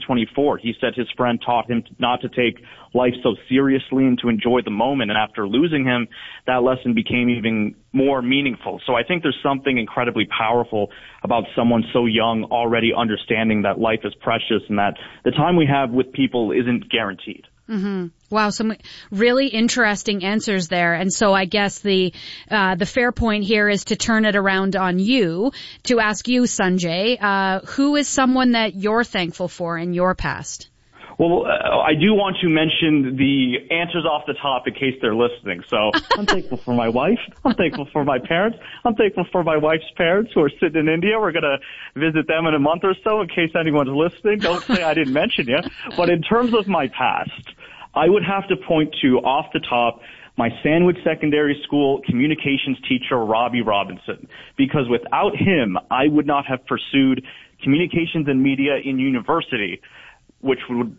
2024. He said his friend taught him not to take life so seriously and to enjoy the moment. And after losing him, that lesson became even more meaningful. So I think there's something incredibly powerful about someone so young already understanding that life is precious and that the time we have with people isn't guaranteed. Mm-hmm. Wow, some really interesting answers there. And so I guess the fair point here is to turn it around on you, to ask you, Sanjay, who is someone that you're thankful for in your past? Well, I do want to mention the answers off the top in case they're listening. So I'm thankful for my wife. I'm thankful for my parents. I'm thankful for my wife's parents who are sitting in India. We're going to visit them in a month or so in case anyone's listening. Don't say I didn't mention you. But in terms of my past, I would have to point to, off the top, my Sandwich Secondary School communications teacher, Robbie Robinson, because without him, I would not have pursued communications and media in university, which would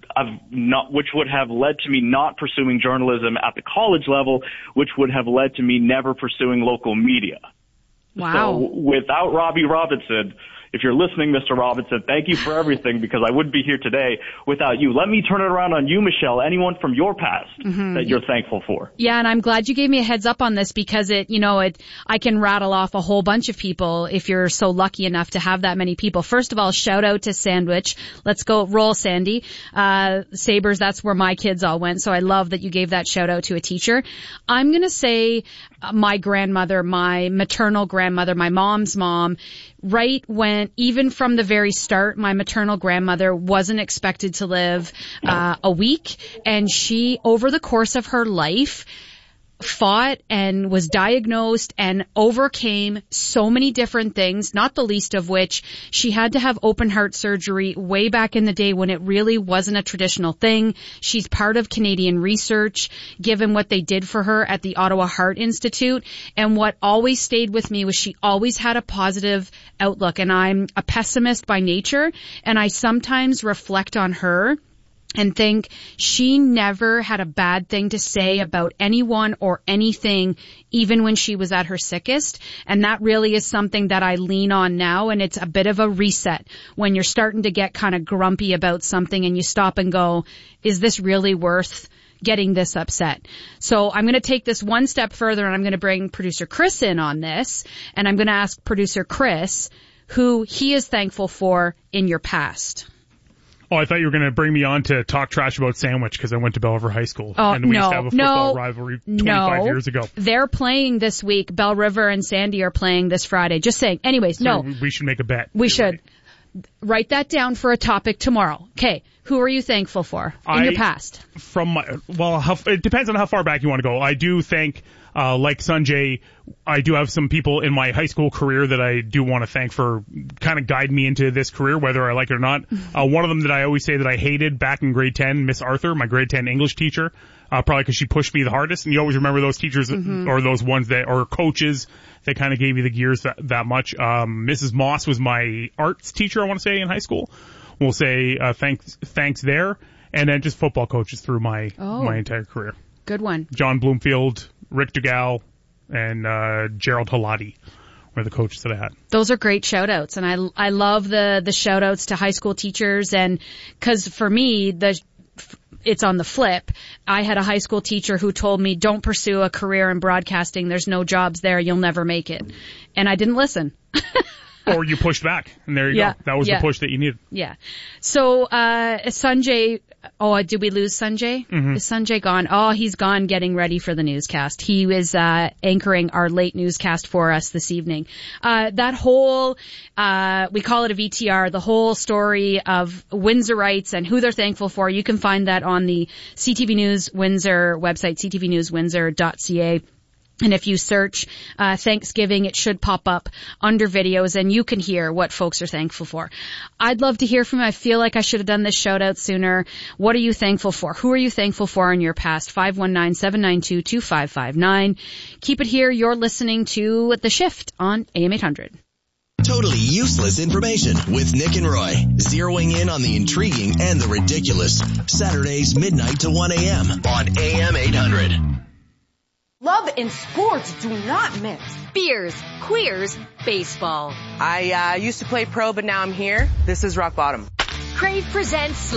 have led to me not pursuing journalism at the college level, which would have led to me never pursuing local media. Wow. So without Robbie Robinson, if you're listening, Mr. Robinson, thank you for everything, because I wouldn't be here today without you. Let me turn it around on you, Michelle, anyone from your past that you're thankful for. Yeah, and I'm glad you gave me a heads up on this, because I can rattle off a whole bunch of people if you're so lucky enough to have that many people. First of all, shout out to Sandwich. Let's go roll, Sandy. Sabres, that's where my kids all went, so I love that you gave that shout out to a teacher. I'm going to say my grandmother, my maternal grandmother, my mom's mom, right when, even from the very start, my maternal grandmother wasn't expected to live a week, and she, over the course of her life, fought and was diagnosed and overcame so many different things, not the least of which she had to have open heart surgery way back in the day when it really wasn't a traditional thing. She's part of Canadian research, given what they did for her at the Ottawa Heart Institute. And what always stayed with me was she always had a positive outlook. And I'm a pessimist by nature, and I sometimes reflect on her and think she never had a bad thing to say about anyone or anything, even when she was at her sickest. And that really is something that I lean on now, and it's a bit of a reset when you're starting to get kind of grumpy about something and you stop and go, is this really worth getting this upset? So I'm going to take this one step further, and I'm going to bring producer Chris in on this, and I'm going to ask producer Chris who he is thankful for in your past. Oh, I thought you were going to bring me on to talk trash about Sandwich because I went to Bell River High School. And we used to have a football rivalry 25 years ago. They're playing this week. Bell River and Sandy are playing this Friday. Just saying. Anyways, so we should make a bet. We should. Write that down for a topic tomorrow. Okay. Who are you thankful for in your past? It depends on how far back you want to go. I do thank, like Sanjay, I do have some people in my high school career that I do want to thank for kind of guiding me into this career, whether I like it or not. One of them that I always say that I hated back in grade 10, Miss Arthur, my grade 10 English teacher, probably because she pushed me the hardest. And you always remember those teachers or those ones or coaches that kind of gave you the gears that much. Mrs. Moss was my arts teacher, I want to say, in high school. We'll say thanks there, and then just football coaches through my entire career. Good one. John Bloomfield, Rick Dugal, and Gerald Halati were the coaches that I had. Those are great shout-outs, and I love the shout-outs to high school teachers, and because for me, it's on the flip. I had a high school teacher who told me, don't pursue a career in broadcasting. There's no jobs there. You'll never make it. And I didn't listen. Or you pushed back, and there you go. That was the push that you needed. Yeah. So, Sanjay, did we lose Sanjay? Mm-hmm. Is Sanjay gone? Oh, he's gone getting ready for the newscast. He was anchoring our late newscast for us this evening. That whole, we call it a VTR, the whole story of Windsorites and who they're thankful for, you can find that on the CTV News Windsor website, ctvnewswindsor.ca. And if you search Thanksgiving, it should pop up under videos, and you can hear what folks are thankful for. I'd love to hear from you. I feel like I should have done this shout out sooner. What are you thankful for? Who are you thankful for in your past? 519-792-2559. Keep it here. You're listening to The Shift on AM 800. Totally useless information with Nick and Roy. Zeroing in on the intriguing and the ridiculous. Saturdays, midnight to 1 a.m. on AM 800. Love and sports do not mix. Beers, queers, baseball. I used to play pro, but now I'm here. This is rock bottom. Crave presents